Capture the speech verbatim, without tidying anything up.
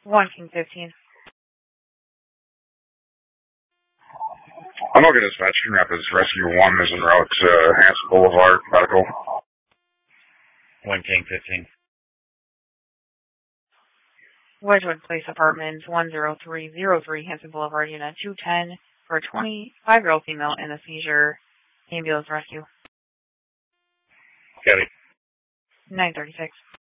one King fifteen. I'm looking at dispatch King Rapids Rescue one is en route to Hanson Boulevard, medical. one King fifteen. Wedgwood Place Apartments, one zero three zero three, Hanson Boulevard, Unit two ten, for a twenty-five-year-old female in a seizure. Ambulance rescue. Got it. nine thirty-six.